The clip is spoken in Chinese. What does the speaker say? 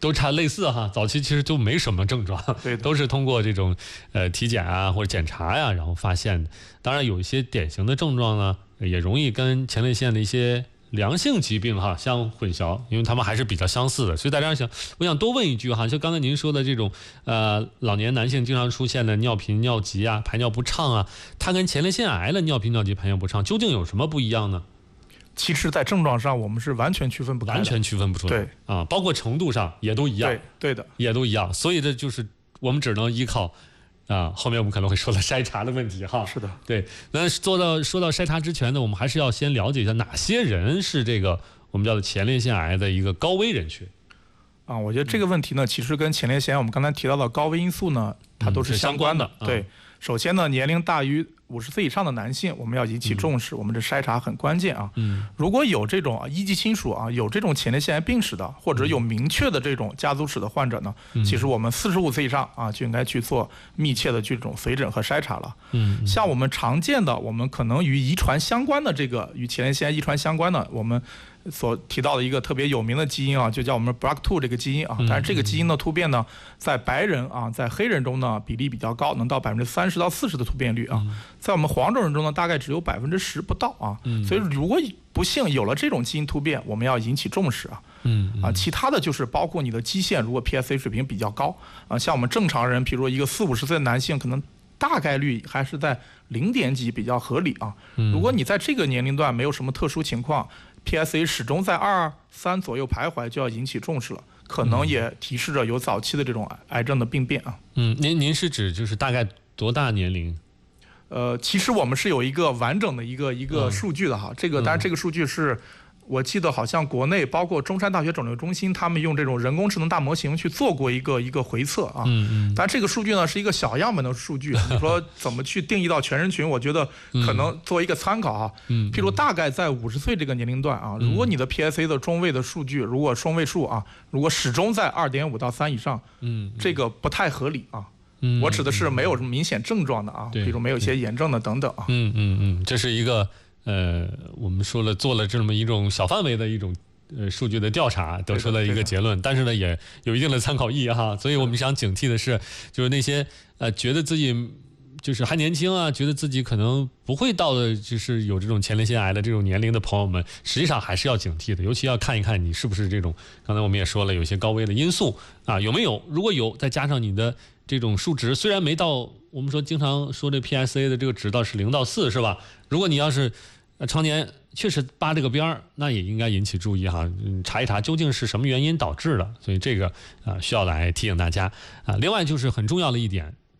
都差类似哈，早期其实就没什么症状， 对， 都是通过这种体检啊或者检查呀，然后发现的。当然有一些典型的症状呢，也容易跟前列腺的一些良性疾病哈相混淆，因为他们还是比较相似的。所以大家我想多问一句哈，就刚才您说的这种老年男性经常出现的尿频尿急啊、排尿不畅啊，它跟前列腺癌的尿频尿急排尿不畅究竟有什么不一样呢？ 其实，在症状上我们是完全区分不开的， 完全区分不出来。 对啊，包括程度上也都一样。 对的， 也都一样。所以这就是我们只能依靠后面我们可能会说到筛查的问题哈。 是的， 对。那说到筛查之前呢，我们还是要先了解一下哪些人是这个我们叫做前列腺癌的一个高危人群。 我觉得这个问题呢，其实跟前列腺我们刚才提到的高危因素呢，它都是相关的。对，首先呢，年龄大于50岁以上的男性，我们要引起重视，我们这筛查很关键啊。如果有这种一级亲属有这种前列腺癌病史的，或者有明确的这种家族史的患者呢，其实我们45岁以上就应该去做密切的这种随诊和筛查了。像我们常见的，我们可能与遗传相关的这个与前列腺癌遗传相关的，我们所提到的一个特别有名的基因就叫我们 BRCA2 这个基因但是这个基因的突变呢，在白人在黑人中呢比例比较高，能到30%到40%的突变率在我们黄种人中呢，大概只有10%不到所以如果不幸有了这种基因突变，我们要引起重视其他的就是包括你的基线，如果 PSA 水平比较高像我们正常人，比如说一个40-50岁的男性，可能大概率还是在0点几比较合理如果你在这个年龄段没有什么特殊情况，PSA 始终在2、3左右徘徊，就要引起重视了，可能也提示着有早期的这种癌症的病变您是指就是大概多大年龄？ 其实我们是有一个完整的一个数据的这个当然这个数据是我记得好像国内包括中山大学肿瘤中心他们用这种人工智能大模型去做过一个回测但这个数据呢是一个小样本的数据，你说怎么去定义到全人群，我觉得可能作为一个参考譬如大概在50岁这个年龄段如果你的 PSA 的中位的数据如果双位数如果始终在2.5到3以上这个不太合理我指的是没有什么明显症状的比如没有一些炎症的等等这是一个我们做了这么一种小范围的一种数据的调查得出了一个结论，但是呢也有一定的参考意义所以我们想警惕的是，就是那些觉得自己就是还年轻觉得自己可能不会到的就是有这种前列腺癌的这种年龄的朋友们，实际上还是要警惕的，尤其要看一看你是不是这种刚才我们也说了有些高危的因素有没有，如果有，再加上你的这种数值虽然没到我们说经常说这 PSA 的这个值到是0到4是吧，如果你要是常年确实扒这个边儿，那也应该引起注意查一查究竟是什么原因导致的，所以这个需要来提醒大家另外就是很重要的一点，